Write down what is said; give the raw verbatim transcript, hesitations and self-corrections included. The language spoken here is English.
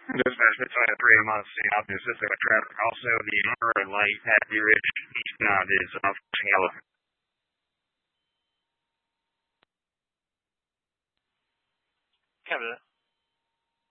Dispatch between three M on scene, optimistic with traffic. Also, the red light at the Ridge eastbound is off yellow. Copy that.